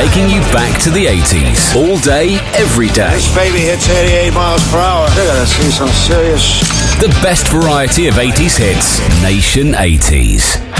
taking you back to the 80s. All day, every day. This baby hits 88 miles per hour. They're gonna see some serious... The best variety of 80s hits. Nation 80s.